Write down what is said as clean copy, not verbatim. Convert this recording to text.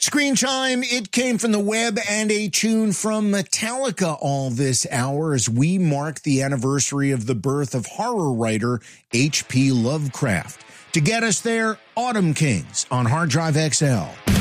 Screen time, it came from the web, and a tune from Metallica all this hour as we mark the anniversary of the birth of horror writer H.P. Lovecraft. To get us there, Autumn Kings on Hard Drive XL.